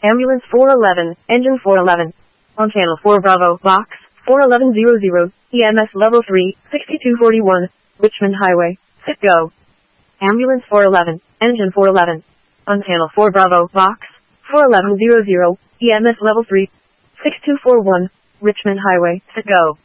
Ambulance 411, Engine 411. On Channel 4 Bravo, Box 41100, EMS Level 3, 6241, Richmond Highway. Sit go. Ambulance 411, Engine 411. On Channel 4 Bravo, Box 41100, EMS Level 3, 6241, Richmond Highway. Sit go.